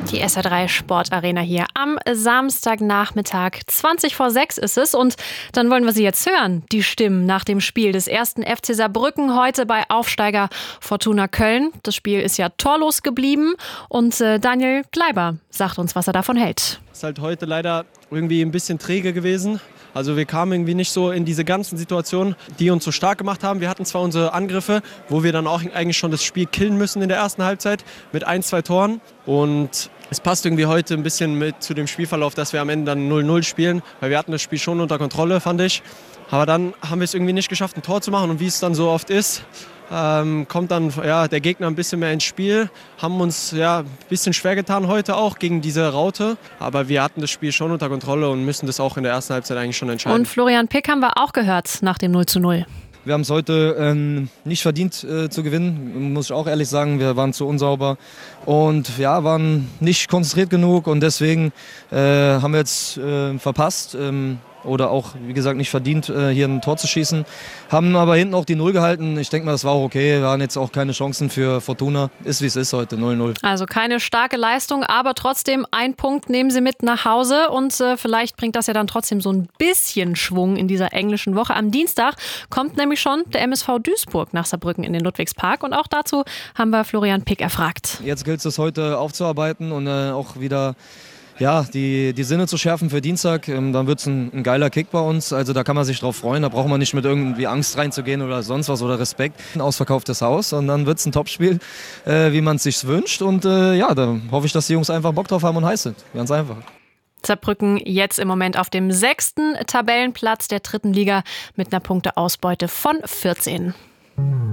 Die SR3 Sportarena hier am Samstagnachmittag. 6:20 ist es und dann wollen wir sie jetzt hören. Die Stimmen nach dem Spiel des ersten FC Saarbrücken heute bei Aufsteiger Fortuna Köln. Das Spiel ist ja torlos geblieben und Daniel Kleiber sagt uns, was er davon hält. Ist halt heute leider irgendwie ein bisschen träge gewesen. Also wir kamen irgendwie nicht so in diese ganzen Situationen, die uns so stark gemacht haben. Wir hatten zwar unsere Angriffe, wo wir dann auch eigentlich schon das Spiel killen müssen in der ersten Halbzeit mit 1-2 Toren. Und es passt irgendwie heute ein bisschen mit zu dem Spielverlauf, dass wir am Ende dann 0-0 spielen, weil wir hatten das Spiel schon unter Kontrolle, fand ich. Aber dann haben wir es irgendwie nicht geschafft, ein Tor zu machen. Und wie es dann so oft ist, kommt dann der Gegner ein bisschen mehr ins Spiel. Haben uns ein bisschen schwer getan heute auch gegen diese Raute. Aber wir hatten das Spiel schon unter Kontrolle und müssen das auch in der ersten Halbzeit eigentlich schon entscheiden. Und Florian Pick haben wir auch gehört nach dem 0:0. Wir haben es heute nicht verdient zu gewinnen, muss ich auch ehrlich sagen. Wir waren zu unsauber und waren nicht konzentriert genug und deswegen haben wir jetzt verpasst. Oder auch, wie gesagt, nicht verdient, hier ein Tor zu schießen. Haben aber hinten auch die 0 gehalten. Ich denke mal, das war auch okay. Wir waren jetzt auch keine Chancen für Fortuna. Ist wie es ist heute, 0-0. Also keine starke Leistung, aber trotzdem ein Punkt nehmen sie mit nach Hause. Und vielleicht bringt das ja dann trotzdem so ein bisschen Schwung in dieser englischen Woche. Am Dienstag kommt nämlich schon der MSV Duisburg nach Saarbrücken in den Ludwigspark. Und auch dazu haben wir Florian Pick erfragt. Jetzt gilt es heute aufzuarbeiten und auch wieder die Sinne zu schärfen für Dienstag, dann wird es ein geiler Kick bei uns. Also da kann man sich drauf freuen, da braucht man nicht mit irgendwie Angst reinzugehen oder sonst was oder Respekt. Ein ausverkauftes Haus und dann wird es ein Topspiel, wie man es sich wünscht. Und da hoffe ich, dass die Jungs einfach Bock drauf haben und heiß sind. Ganz einfach. Saarbrücken jetzt im Moment auf dem 6. Tabellenplatz der 3. Liga mit einer Punkteausbeute von 14.